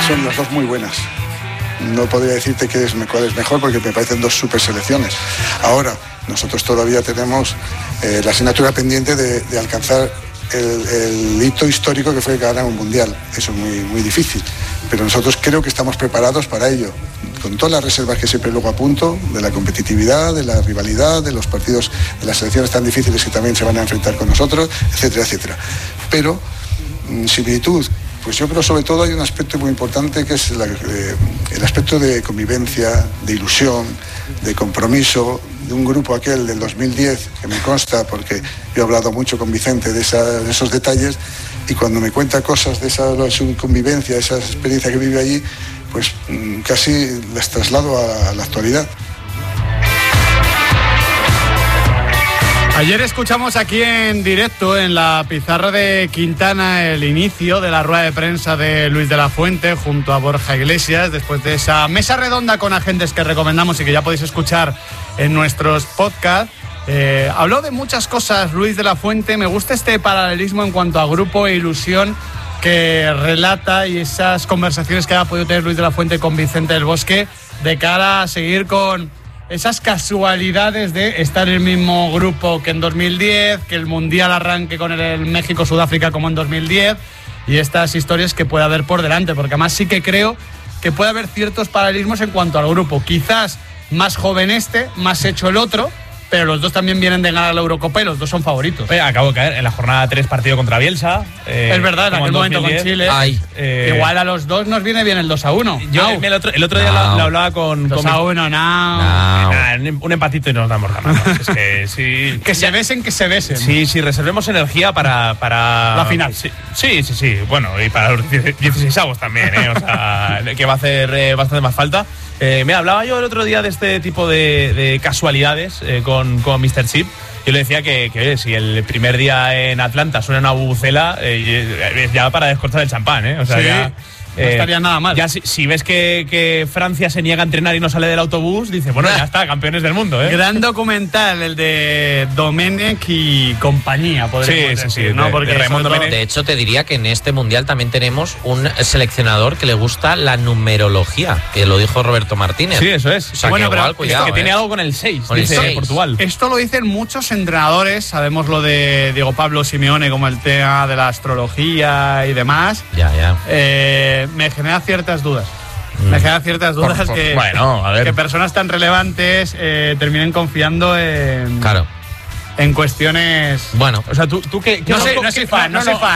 son las dos muy buenas. No podría decirte cuál es mejor porque me parecen dos super selecciones. Ahora, nosotros todavía tenemos la asignatura pendiente de alcanzar el hito histórico que fue ganar un mundial. Eso es muy, muy difícil, pero nosotros creo que estamos preparados para ello, con todas las reservas que siempre luego apunto, de la competitividad, de la rivalidad, de los partidos, de las selecciones tan difíciles que también se van a enfrentar con nosotros, etcétera, etcétera. Pero, similitud, pues yo creo sobre todo hay un aspecto muy importante que es el aspecto de convivencia, de ilusión, de compromiso, de un grupo aquel del 2010, que me consta porque yo he hablado mucho con Vicente de esos detalles, y cuando me cuenta cosas de su convivencia, esa experiencia que vive allí, pues casi las traslado a la actualidad. Ayer escuchamos aquí en directo, en la pizarra de Quintana, el inicio de la rueda de prensa de Luis de la Fuente junto a Borja Iglesias, después de esa mesa redonda con agentes que recomendamos y que ya podéis escuchar en nuestros podcasts. Habló de muchas cosas Luis de la Fuente. Me gusta este paralelismo en cuanto a grupo e ilusión que relata, y esas conversaciones que ha podido tener Luis de la Fuente con Vicente del Bosque de cara a seguir con esas casualidades de estar en el mismo grupo que en 2010, que el Mundial arranque con el México-Sudáfrica como en 2010, y estas historias que puede haber por delante, porque además sí que creo que puede haber ciertos paralelismos en cuanto al grupo. Quizás más joven más hecho el otro, pero los dos también vienen de ganar la Eurocopa y los dos son favoritos. Oye, acabo de caer en la jornada 3 partido contra Bielsa. Es verdad, en aquel momento con Chile. Igual a los dos nos viene bien el 2-1. Yo el otro día lo hablaba con 2-1, un empatito y nos damos ganas. Es que sí. Que se besen. Sí, reservemos energía para la final. Sí. Bueno, y para los 16avos también, o sea, que va a hacer bastante más falta. Me hablaba yo el otro día de este tipo de casualidades con Mr. Chip. Yo le decía que si el primer día en Atlanta suena una bubucela, ya para descorchar el champán, o sea, sí. ya No estaría nada mal. Ya si ves que Francia se niega a entrenar y no sale del autobús, dices, bueno, ya está, campeones del mundo, Gran documental, el de Domenech y compañía, podríamos decir, ¿no? Porque de hecho, te diría que en este mundial también tenemos un seleccionador que le gusta la numerología, que lo dijo Roberto Martínez. Sí, eso es. O sea, bueno, que igual, cuidado, que tiene algo con el 6, con el 6. Portugal. Esto lo dicen muchos entrenadores, sabemos lo de Diego Pablo Simeone, como el tema de la astrología y demás. Ya. Me genera ciertas dudas. Que personas tan relevantes terminen confiando en cuestiones. Bueno, o sea, tú qué no soy fan.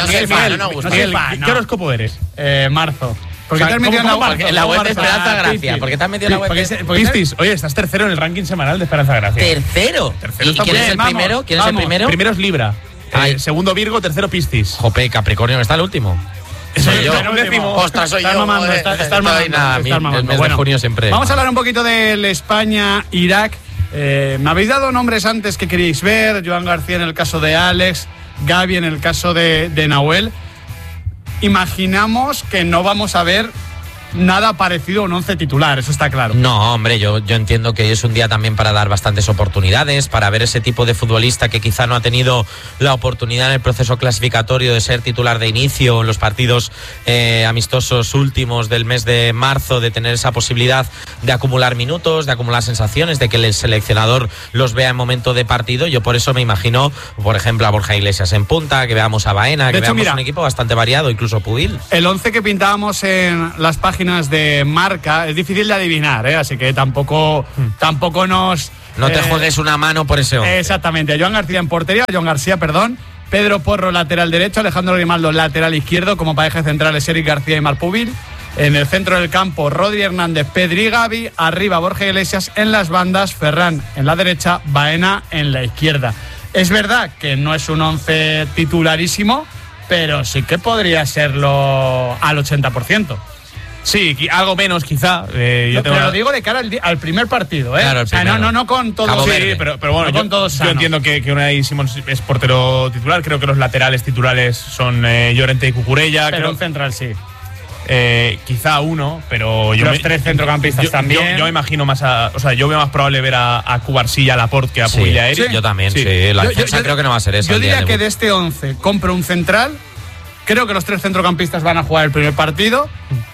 ¿Qué horóscopo eres? Marzo. ¿Por qué te has metido en la web de Esperanza Gracia? ¿Por qué te has metido en la web de Piscis? Oye, estás tercero en el ranking semanal de Esperanza Gracia. ¿Tercero? ¿Y quién es el primero? ¿Quién es el primero? Primero es Libra. Segundo Virgo, tercero Piscis. Jope, Capricornio, ¿está el último? Soy yo. Ostras, soy yo. Estás mamando. El mes de junio siempre. Vamos a hablar un poquito del España-Irak. Me habéis dado nombres antes que queríais ver. Joan García en el caso de Alex, Gavi en el caso de Nahuel. Imaginamos que no vamos a ver nada parecido a un 11 titular, eso está claro. No, hombre, yo entiendo que es un día también para dar bastantes oportunidades, para ver ese tipo de futbolista que quizá no ha tenido la oportunidad en el proceso clasificatorio de ser titular de inicio en los partidos amistosos últimos del mes de marzo, de tener esa posibilidad de acumular minutos, de acumular sensaciones, de que el seleccionador los vea en momento de partido. Yo por eso me imagino, por ejemplo, a Borja Iglesias en punta, que veamos a Baena, que veamos un equipo bastante variado, incluso Pubil. El 11 que pintábamos en las páginas de Marca es difícil de adivinar, así que tampoco nos... No te juegues una mano por ese 11. Exactamente. Joan García, Pedro Porro, lateral derecho, Alejandro Grimaldo, lateral izquierdo, como pareja centrales Eric García y Marc Pubil. En el centro del campo, Rodri Hernández, Pedri y Gavi. Arriba, Borja Iglesias. En las bandas, Ferran en la derecha, Baena en la izquierda. Es verdad que no es un 11 titularísimo, pero sí que podría serlo al 80%. Sí, algo menos quizá. Pero lo digo de cara al primer partido, Claro, o sea, no con todos. Sí, pero bueno, yo entiendo que Unai Simón es portero titular. Creo que los laterales titulares son Llorente y Cucurella. Pero un central sí. Quizá uno, pero los tres centrocampistas también. Yo me imagino más yo veo más probable ver a Cubarsí y a Laporte que a Pubil y a Eric. Sí, yo también, sí. La defensa creo que no va a ser esa. Yo diría que de este 11 compro un central. Creo que los tres centrocampistas van a jugar el primer partido.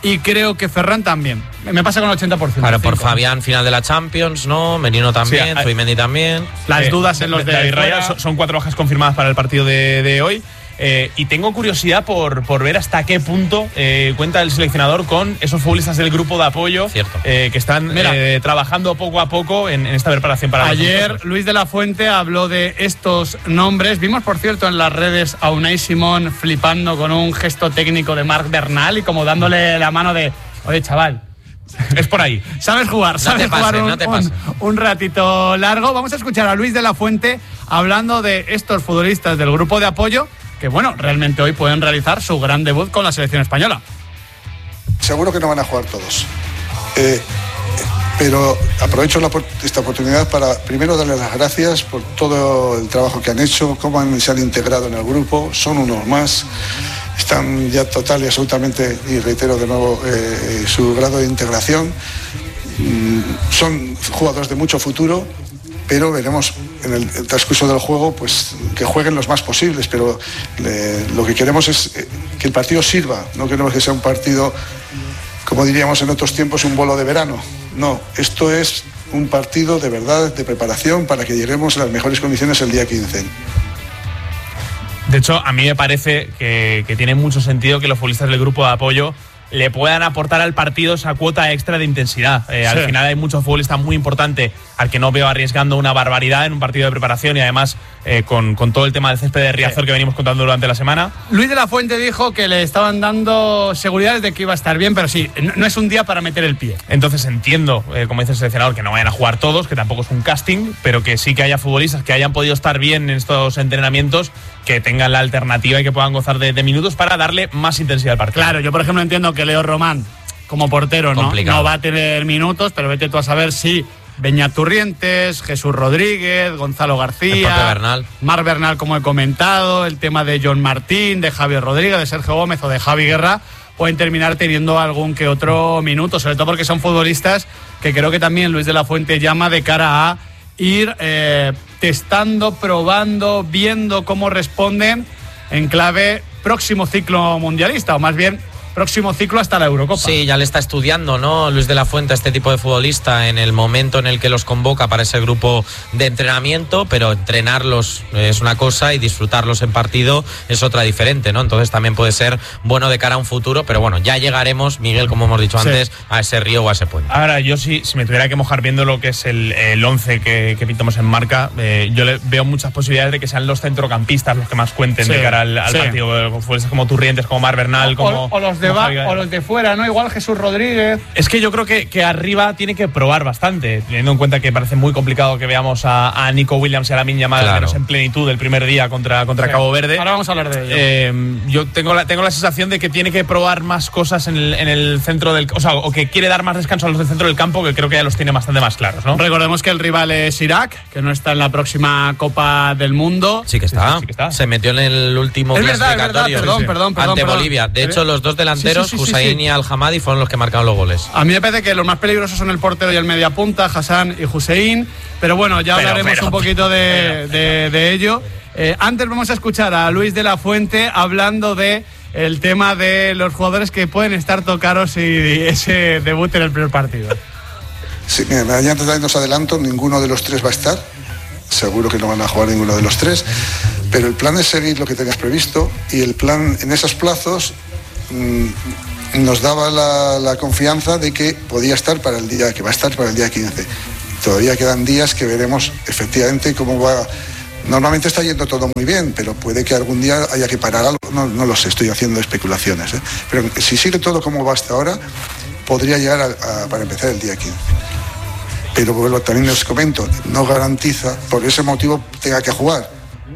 y creo que Ferran también. Me pasa con el 80%. Claro, por Fabián, final de la Champions, ¿no? Menino también, Sí, Zubimendi también. Las dudas en los de David Raya, fuera. son 4 bajas confirmadas para el partido de hoy. Y tengo curiosidad por ver hasta qué punto cuenta el seleccionador con esos futbolistas del grupo de apoyo que están trabajando poco a poco en esta preparación para ayer Luis de la Fuente habló de estos nombres. Vimos, por cierto, en las redes a Unai Simón flipando con un gesto técnico de Marc Bernal y como dándole la mano de, oye, chaval, es por ahí. Sabes jugar, un ratito largo. Vamos a escuchar a Luis de la Fuente hablando de estos futbolistas del grupo de apoyo que, bueno, realmente hoy pueden realizar su gran debut con la selección española. Seguro que no van a jugar todos. Pero aprovecho esta oportunidad para primero darles las gracias por todo el trabajo que han hecho, cómo se han integrado en el grupo. Son unos más. Están ya total y absolutamente, y reitero de nuevo su grado de integración. Son jugadores de mucho futuro, pero veremos en el transcurso del juego pues que jueguen los más posibles, pero lo que queremos es que el partido sirva, no queremos que sea un partido, como diríamos en otros tiempos, un bolo de verano. No, esto es un partido de verdad, de preparación, para que lleguemos a las mejores condiciones el día 15. De hecho, a mí me parece que tiene mucho sentido que los futbolistas del grupo de apoyo le puedan aportar al partido esa cuota extra de intensidad. Al final hay muchos futbolistas muy importantes al que no veo arriesgando una barbaridad en un partido de preparación y además con todo el tema del césped de Riazor que venimos contando durante la semana. Luis de la Fuente dijo que le estaban dando seguridades de que iba a estar bien, pero sí, no es un día para meter el pie. Entonces entiendo, como dice el seleccionador, que no vayan a jugar todos, que tampoco es un casting, pero que sí que haya futbolistas que hayan podido estar bien en estos entrenamientos, que tengan la alternativa y que puedan gozar de minutos para darle más intensidad al partido. Claro, yo por ejemplo entiendo que Leo Román, como portero, no va a tener minutos, pero vete tú a saber si Beñat Turrientes, Jesús Rodríguez, Gonzalo García, Marc Bernal, como he comentado, el tema de John Martín, de Javier Rodríguez, de Sergio Gómez o de Javi Guerra, pueden terminar teniendo algún que otro minuto, sobre todo porque son futbolistas que creo que también Luis de la Fuente llama de cara a ir testando, probando, viendo cómo responden en clave próximo ciclo mundialista, o más bien próximo ciclo hasta la Eurocopa. Sí, ya le está estudiando, ¿no? Luis de la Fuente a este tipo de futbolista en el momento en el que los convoca para ese grupo de entrenamiento, pero entrenarlos es una cosa y disfrutarlos en partido es otra diferente, ¿no? Entonces también puede ser bueno de cara a un futuro, pero bueno, ya llegaremos, Miguel, como hemos dicho antes, a ese río o a ese puente. Ahora, yo si me tuviera que mojar viendo lo que es el 11 que pintamos en marca, yo le veo muchas posibilidades de que sean los centrocampistas los que más cuenten de cara al partido, futbolistas como Turrientes, como Marc Bernal, o los de fuera, ¿no? Igual Jesús Rodríguez. Es que yo creo que arriba tiene que probar bastante, teniendo en cuenta que parece muy complicado que veamos a Nico Williams y a Lamine Yamal al menos en plenitud el primer día contra Cabo Verde. Ahora vamos a hablar de ello. Yo tengo la sensación de que tiene que probar más cosas en el centro del... O que quiere dar más descanso a los del centro del campo, que creo que ya los tiene bastante más claros, ¿no? Recordemos que el rival es Irak, que no está en la próxima Copa del Mundo. Sí que está. Se metió en el último clasificatorio. Perdón, ante Bolivia. De hecho, los dos delanteros, Hussein y Al-Hamadi, fueron los que marcaron los goles. A mí me parece que los más peligrosos son el portero y el mediapunta, Hassan y Hussein, pero bueno, ya hablaremos un poquito de ello. Antes vamos a escuchar a Luis de la Fuente hablando de el tema de los jugadores que pueden estar tocados y ese debut en el primer partido. Sí, mira, ya nos adelanto, ninguno de los tres va a estar. Seguro que no van a jugar ninguno de los tres, pero el plan es seguir lo que tenías previsto, y el plan en esos plazos nos daba la confianza de que podía estar para el día, que va a estar para el día 15. Todavía quedan días que veremos efectivamente cómo va. Normalmente está yendo todo muy bien, pero puede que algún día haya que parar algo. No lo sé, estoy haciendo especulaciones, ¿eh? Pero si sigue todo como va hasta ahora, podría llegar para empezar el día 15. Pero bueno, también les comento, no garantiza por ese motivo tenga que jugar.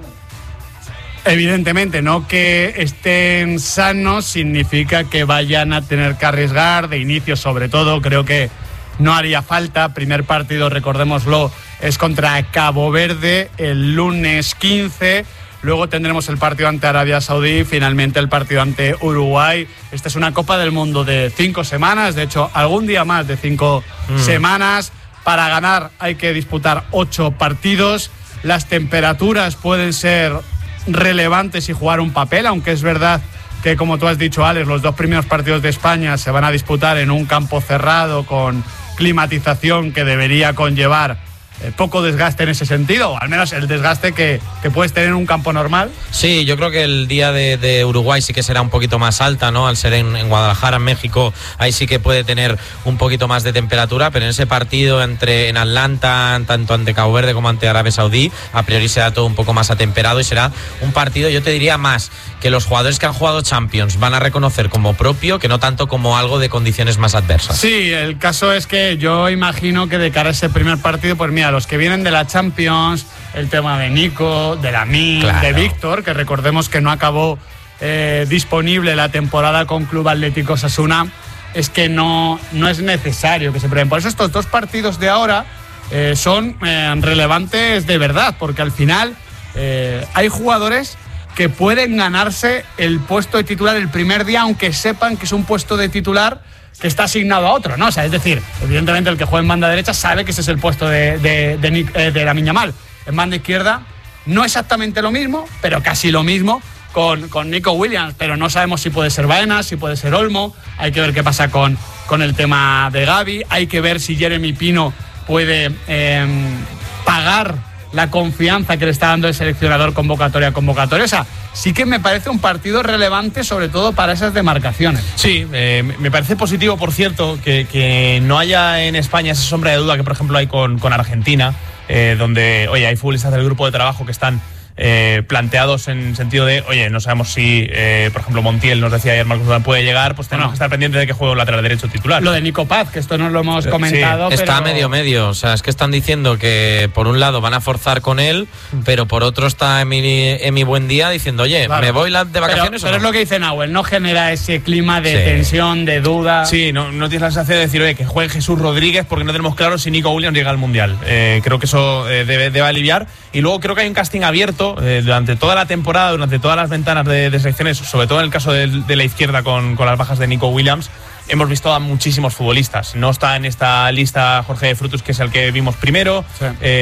Evidentemente, no que estén sanos significa que vayan a tener que arriesgar de inicio, sobre todo. Creo que no haría falta. Primer partido, recordémoslo, es contra Cabo Verde el lunes 15. Luego tendremos el partido ante Arabia Saudí, finalmente el partido ante Uruguay. Esta es una Copa del Mundo de 5 semanas, de hecho, algún día más de 5 semanas. Para ganar hay que disputar 8 partidos. Las temperaturas pueden ser relevantes y jugar un papel, aunque es verdad que, como tú has dicho, Alex, los 2 primeros partidos de España se van a disputar en un campo cerrado con climatización que debería conllevar poco desgaste en ese sentido, o al menos el desgaste que puedes tener en un campo normal. Sí, yo creo que el día de Uruguay sí que será un poquito más alta, ¿no? Al ser en Guadalajara, en México, ahí sí que puede tener un poquito más de temperatura, pero en ese partido en Atlanta, tanto ante Cabo Verde como ante Arabia Saudí, a priori será todo un poco más atemperado y será un partido, yo te diría más, que los jugadores que han jugado Champions van a reconocer como propio, que no tanto como algo de condiciones más adversas. Sí, el caso es que yo imagino que de cara a ese primer partido, pues mira, los que vienen de la Champions, el tema de Nico, de Lamine, claro, de Víctor, que recordemos que no acabó disponible la temporada con Club Atlético Osasuna, es que no es necesario que se prueben. Por eso estos 2 partidos de ahora son relevantes de verdad, porque al final hay jugadores que pueden ganarse el puesto de titular el primer día, aunque sepan que es un puesto de titular que está asignado a otro, ¿no? O sea, es decir, evidentemente el que juega en banda derecha sabe que ese es el puesto de Lamine Yamal. En banda izquierda no exactamente lo mismo, pero casi lo mismo con Nico Williams, pero no sabemos si puede ser Baena, si puede ser Olmo. Hay que ver qué pasa con el tema de Gavi, hay que ver si Jeremy Pino puede pagar la confianza que le está dando el seleccionador convocatoria a convocatoria. O sea, sí que me parece un partido relevante, sobre todo para esas demarcaciones. Sí, me parece positivo, por cierto, que no haya en España esa sombra de duda que, por ejemplo, hay con Argentina, donde, oye, hay futbolistas del grupo de trabajo que están planteados en sentido de, oye, no sabemos si, por ejemplo, Montiel nos decía ayer, Marcos Durán puede llegar, pues tenemos que estar pendientes de que juegue un lateral derecho titular. Lo de Nico Paz, que esto no lo hemos comentado. Sí, está medio, o sea, es que están diciendo que por un lado van a forzar con él, pero por otro está Emi Buendía diciendo, oye, claro, ¿me voy de vacaciones pero o no? es lo que dice Nahuel, no genera ese clima de tensión, de duda. Sí, no tienes la sensación de decir, oye, que juegue Jesús Rodríguez porque no tenemos claro si Nico Williams llega al Mundial. Creo que eso debe aliviar. Y luego creo que hay un casting abierto durante toda la temporada, durante todas las ventanas de selecciones, sobre todo en el caso de la izquierda con las bajas de Nico Williams. Hemos visto a muchísimos futbolistas. No está en esta lista Jorge de Frutos, que es el que vimos primero. Sí.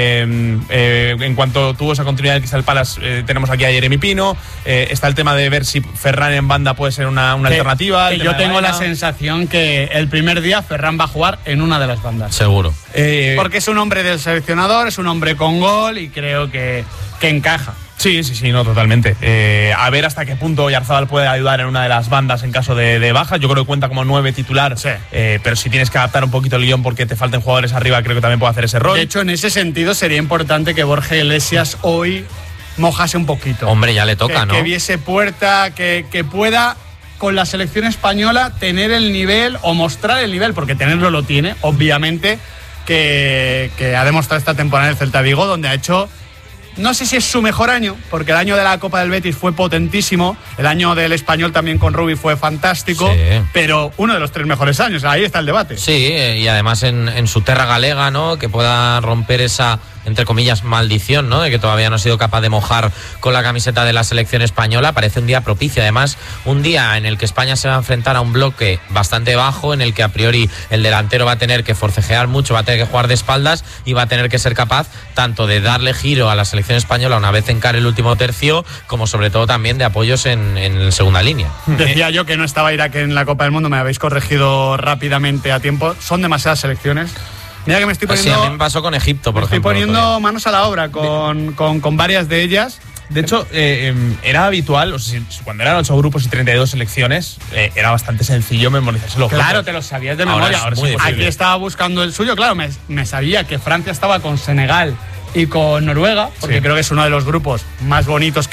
En cuanto tuvo esa continuidad del Crystal Palace, tenemos aquí a Jeremy Pino. Está el tema de ver si Ferran en banda puede ser una alternativa. Que yo tengo la sensación que el primer día Ferran va a jugar en una de las bandas. Seguro. Porque es un hombre del seleccionador, es un hombre con gol y creo que encaja. Sí, no, totalmente. A ver hasta qué punto Oyarzabal puede ayudar en una de las bandas en caso de baja. Yo creo que cuenta como 9 titular, sí. Pero si tienes que adaptar un poquito el guión porque te falten jugadores arriba, creo que también puede hacer ese rol. De hecho, en ese sentido sería importante que Borja Iglesias hoy mojase un poquito. Hombre, ya le toca, ¿no? Que viese puerta, que pueda con la selección española tener el nivel o mostrar el nivel, porque tenerlo lo tiene, obviamente, que ha demostrado esta temporada en el Celta Vigo, donde ha hecho... No sé si es su mejor año, porque el año de la Copa del Betis fue potentísimo, el año del Español también con Rubi fue fantástico, sí, pero uno de los 3 mejores años, ahí está el debate. Sí, y además en su terra galega, ¿no? Que pueda romper esa, entre comillas, maldición, ¿no? De que todavía no ha sido capaz de mojar con la camiseta de la selección española. Parece un día propicio, además un día en el que España se va a enfrentar a un bloque bastante bajo, en el que a priori el delantero va a tener que forcejear mucho, va a tener que jugar de espaldas y va a tener que ser capaz tanto de darle giro a la selección española una vez encare el último tercio, como sobre todo también de apoyos en segunda línea. Decía yo que no estaba Irak en la Copa del Mundo, me habéis corregido rápidamente a tiempo. Son demasiadas selecciones. Mira que me estoy poniendo... Sí, a mí me pasó con Egipto, por ejemplo. Estoy poniendo manos a la obra con varias de ellas. De hecho, era habitual, o sea, cuando eran 8 grupos y 32 selecciones, era bastante sencillo memorizárselo. Claro, te lo sabías de memoria. Ahora es aquí estaba buscando el suyo, claro, me sabía que Francia estaba con Senegal y con Noruega, porque creo que es uno de los grupos más bonitos